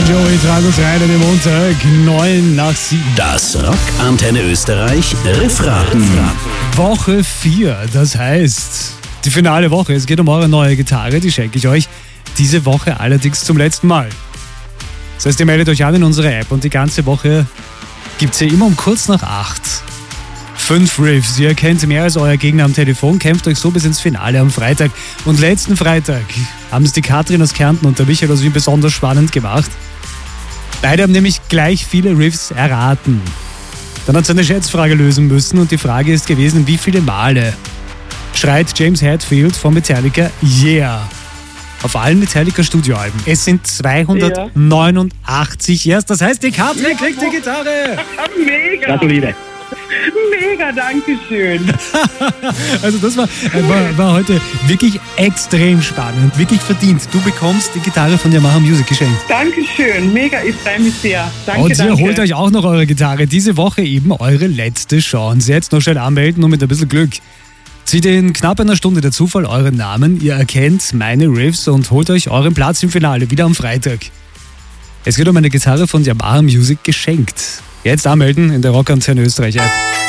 Joey tragen uns rein an dem Montag, 9:07. Das Rock Antenne Österreich Riffraten. Woche 4, das heißt, die finale Woche. Es geht um eure neue Gitarre, die schenke ich euch diese Woche allerdings zum letzten Mal. Das heißt, ihr meldet euch an in unsere App und die ganze Woche gibt's hier immer um kurz nach 8 5 Riffs. Ihr kennt mehr als euer Gegner am Telefon, kämpft euch so bis ins Finale am Freitag. Und letzten Freitag haben es die Katrin aus Kärnten und der Michael aus Wien besonders spannend gemacht. Beide haben nämlich gleich viele Riffs erraten. Dann hat es eine Schätzfrage lösen müssen und die Frage ist gewesen, wie viele Male schreit James Hetfield von Metallica Yeah auf allen Metallica-Studioalben. Es sind 289 Yes, das heißt, die Katrin kriegt die Gitarre. Mega! Gratuliere. Mega, danke schön. Also das war heute wirklich extrem spannend, wirklich verdient. Du bekommst die Gitarre von Yamaha Music geschenkt. Dankeschön, mega, ich freue mich sehr. Danke, Und ihr danke. holt euch auch noch eure Gitarre. Diese Woche eben eure letzte Chance. Jetzt noch schnell anmelden und mit ein bisschen Glück zieht in knapp einer Stunde der Zufall euren Namen. Ihr erkennt meine Riffs und holt euch euren Platz im Finale wieder am Freitag. Es wird um eine Gitarre von Yamaha Music geschenkt. Jetzt anmelden in der Rock Antenne Österreich App.